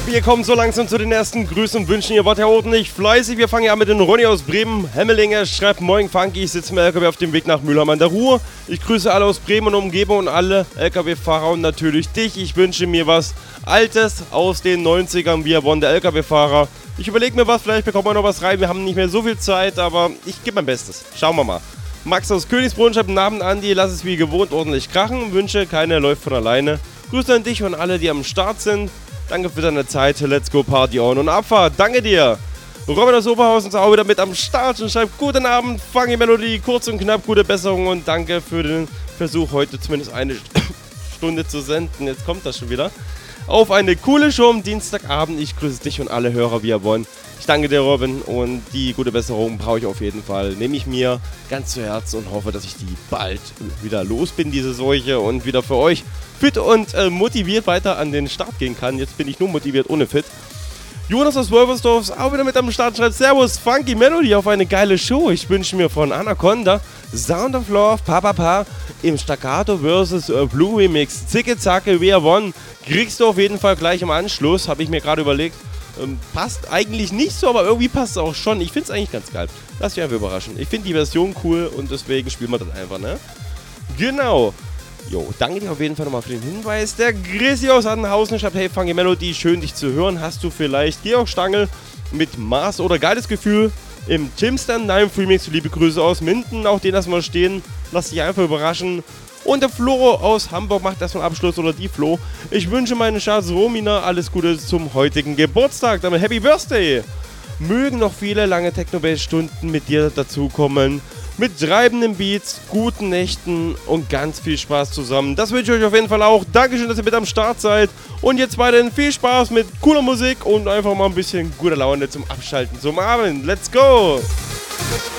Wir kommen so langsam zu den ersten Grüßen und Wünschen. Ihr wart ja ordentlich fleißig. Wir fangen ja an mit dem Ronny aus Bremen. Hemmelinger schreibt: Moin Funky, ich sitze im LKW auf dem Weg nach Mülheim an der Ruhr. Ich grüße alle aus Bremen und Umgebung und alle LKW-Fahrer und natürlich dich. Ich wünsche mir was Altes aus den 90ern. Wir wollen der LKW-Fahrer. Ich überlege mir was, vielleicht bekommen wir noch was rein. Wir haben nicht mehr so viel Zeit, aber ich gebe mein Bestes. Schauen wir mal. Max aus Königsbrunn schreibt: Namen Andi, lass es wie gewohnt ordentlich krachen. Wünsche, keine läuft von alleine. Grüße an dich und alle, die am Start sind. Danke für deine Zeit. Let's go Party on und Abfahrt. Danke dir. Robin aus Oberhausen ist auch wieder mit am Start und schreibt: Guten Abend, Funky Melodie, kurz und knapp, gute Besserung und danke für den Versuch, heute zumindest eine Stunde zu senden. Jetzt kommt das schon wieder. Auf eine coole Show am Dienstagabend. Ich grüße dich und alle Hörer, wie ihr wollt. Ich danke dir, Robin, und die gute Besserung brauche ich auf jeden Fall. Nehme ich mir ganz zu Herzen und hoffe, dass ich die bald wieder los bin, diese Seuche, und wieder für euch fit und motiviert weiter an den Start gehen kann. Jetzt bin ich nur motiviert ohne fit. Jonas aus Wolversdorf ist auch wieder mit am Start, schreibt: Servus, Funky Melody, auf eine geile Show. Ich wünsche mir von Anaconda Sound of Love, Pa im Staccato vs. Blue Remix. Zicke Zacke, We Are One. Kriegst du auf jeden Fall gleich im Anschluss, habe ich mir gerade überlegt. Passt eigentlich nicht so, aber irgendwie passt es auch schon. Ich finde es eigentlich ganz geil. Lass mich einfach überraschen. Ich finde die Version cool und deswegen spielen wir das einfach, ne? Genau. Jo, danke dir auf jeden Fall nochmal für den Hinweis. Der Grissi aus Addenhausen schreibt: Hey Funky Melody, schön dich zu hören. Hast du vielleicht Georg Stangl mit Mars oder Geiles Gefühl im Jimstan Nine Remix? Liebe Grüße aus Minden. Auch den lassen wir stehen. Lass dich einfach überraschen. Und der Flo aus Hamburg macht das zum Abschluss, oder die Flo. Ich wünsche meinen Schatz Romina alles Gute zum heutigen Geburtstag. Damit Happy Birthday! Mögen noch viele lange Techno-Bass-Stunden mit dir dazukommen. Mit treibenden Beats, guten Nächten und ganz viel Spaß zusammen. Das wünsche ich euch auf jeden Fall auch. Dankeschön, dass ihr mit am Start seid. Und jetzt weiterhin viel Spaß mit cooler Musik und einfach mal ein bisschen guter Laune zum Abschalten zum Abend. Let's go!